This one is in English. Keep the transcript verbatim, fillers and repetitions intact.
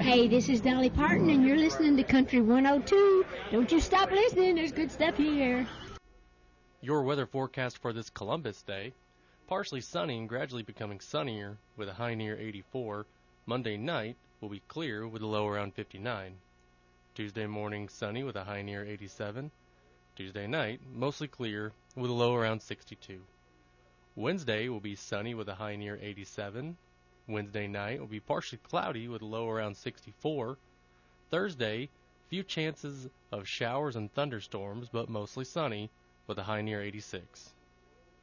Hey, this is Dolly Parton, and you're listening to Country one oh two. Don't you stop listening. There's good stuff here. Your weather forecast for this Columbus Day. Partially sunny and gradually becoming sunnier with a high near eighty-four. Monday night will be clear with a low around fifty-nine. Tuesday morning sunny with a high near eighty-seven. Tuesday night mostly clear with a low around sixty-two. Wednesday will be sunny with a high near eighty-seven. Wednesday night will be partially cloudy with a low around sixty-four. Thursday, few chances of showers and thunderstorms, but mostly sunny with a high near eighty-six.